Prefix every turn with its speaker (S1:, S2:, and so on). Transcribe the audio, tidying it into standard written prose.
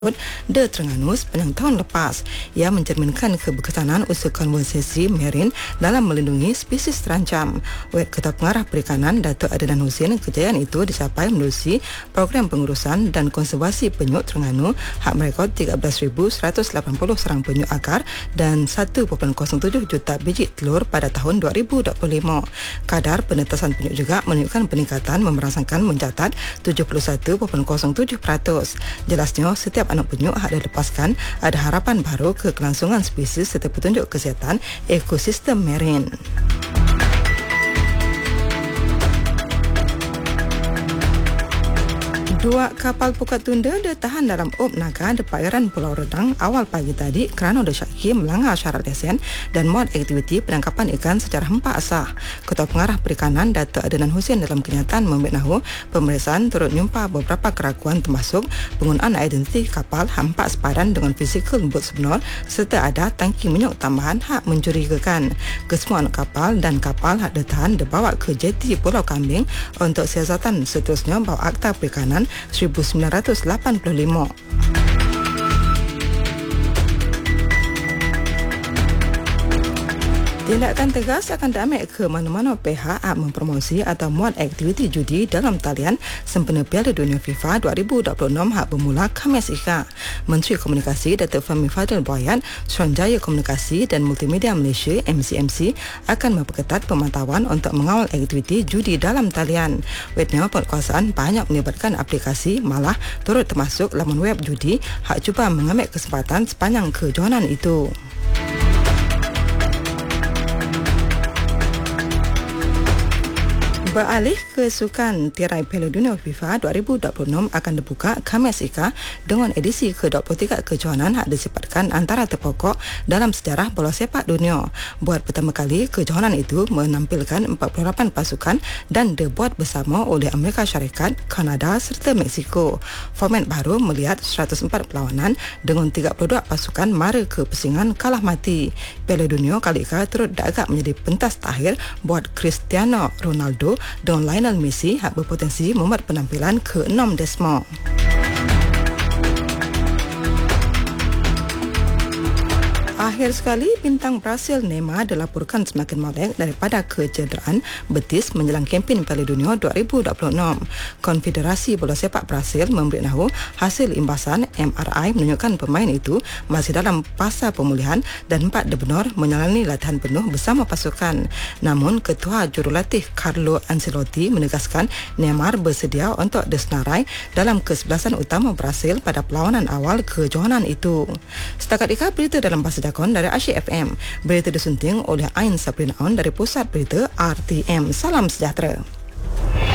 S1: De Terengganu sepanjang tahun lepas. Ia mencerminkan keberkesanan usaha konservasi marin dalam melindungi spesies terancam. Ketua Pengarah Perikanan Datuk Adnan Husin, kejayaan itu dicapai menerusi program pengurusan dan konservasi penyu Terengganu hak merekod 13,180 sarang penyu akar dan 1.07 juta biji telur pada tahun 2025. Kadar penetasan penyu juga menunjukkan peningkatan memerasakan mencatat 71.07%. Jelasnya, setiap anak penyu hak dilepaskan ada harapan baru ke kelangsungan spesies serta petunjuk kesihatan ekosistem marin. Dua kapal pukat tunda ditahan dalam Op Naga di perairan Pulau Redang awal pagi tadi kerana disyaki melanggar syarat lesen dan muat aktiviti penangkapan ikan secara hempak asah. Ketua Pengarah Perikanan Datuk Adnan Husin dalam kenyataan memberitahu pemeriksaan turut menyumpah beberapa keraguan termasuk penggunaan identiti kapal hempak sepadan dengan fizikal bot sebenar serta ada tangki minyak tambahan hak mencurigakan. Kesemua anak kapal dan kapal hak ditahan dibawa ke jeti Pulau Kambing untuk siasatan seterusnya bawa Akta Perikanan 1985. Tindakan tegas akan diambil ke mana-mana pihak mempromosi atau muat aktiviti judi dalam talian sempena Piala Dunia FIFA 2026 hak bermula Khamis Ika. Menteri Komunikasi Datuk Fahmi Fadil Boyan, Suruhanjaya Komunikasi dan Multimedia Malaysia MCMC akan memperketat pemantauan untuk mengawal aktiviti judi dalam talian. Wetnya penguasaan banyak melibatkan aplikasi malah turut termasuk laman web judi hak cuba mengambil kesempatan sepanjang kejohanan itu. Beralih ke sukan, tirai Piala Dunia FIFA 2026 akan dibuka Khamis Ika dengan edisi ke-23 kejohanan hak disifatkan antara terpokok dalam sejarah bola sepak dunia. Buat pertama kali, kejohanan itu menampilkan 48 pasukan dan dibuat bersama oleh Amerika Syarikat, Kanada serta Meksiko. Format baru melihat 104 perlawanan dengan 32 pasukan mara ke persingan kalah mati. Piala Dunia kali ini turut dianggap menjadi pentas terakhir buat Cristiano Ronaldo dengan Lionel Messi hak berpotensi membuat penampilan ke-6 desma. Akhir sekali, bintang Brazil Neymar dilaporkan semakin melek daripada kecederaan betis menjelang kempen Piala Dunia 2026. Konfederasi Bola Sepak Brazil memberitahu hasil imbasan MRI menunjukkan pemain itu masih dalam fasa pemulihan dan 4 benar menjalani latihan penuh bersama pasukan. Namun, Ketua Jurulatih Carlo Ancelotti menegaskan Neymar bersedia untuk disenarai dalam kesebelasan utama Brazil pada perlawanan awal kejohanan itu. Setakat ini berita dalam bahasa dari Asyik FM. Berita disunting oleh Ain Sabrina On dari Pusat Berita RTM. Salam sejahtera.